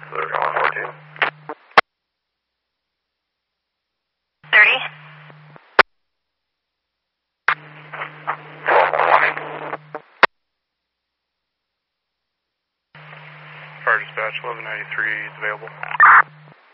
Clear calling 14. 30. 1211. Fire dispatch 1193 is available.